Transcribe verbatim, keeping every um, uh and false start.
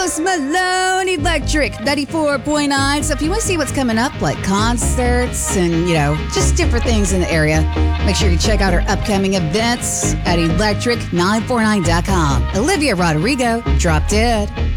Post Malone Electric ninety-four point nine. So if you want to see what's coming up, like concerts and, you know, just different things in the area, make sure you check out our upcoming events at electric nine four nine dot com. Olivia Rodrigo, Drop Dead.